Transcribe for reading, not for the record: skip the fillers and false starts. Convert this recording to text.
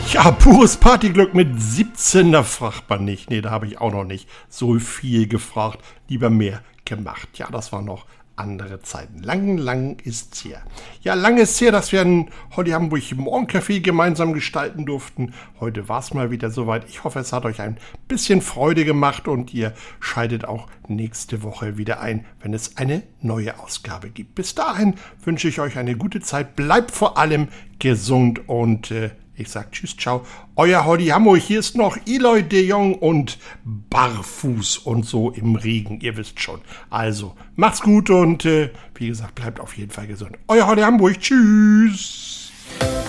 Ja, pures Partyglück mit 17, da fragt man nicht. Nee, da habe ich auch noch nicht so viel gefragt. Lieber mehr gemacht. Ja, das waren noch andere Zeiten. Lang ist's her. Ja, lang ist's her, dass wir in Holly Hamburg Morgencafé gemeinsam gestalten durften. Heute war's mal wieder soweit. Ich hoffe, es hat euch ein bisschen Freude gemacht und ihr schaltet auch nächste Woche wieder ein, wenn es eine neue Ausgabe gibt. Bis dahin wünsche ich euch eine gute Zeit. Bleibt vor allem gesund und ich sag tschüss, ciao. Euer Holly Hamburg. Hier ist noch Eloy de Jong und Barfuß und so im Regen. Ihr wisst schon. Also, macht's gut und wie gesagt, bleibt auf jeden Fall gesund. Euer Holly Hamburg. Tschüss.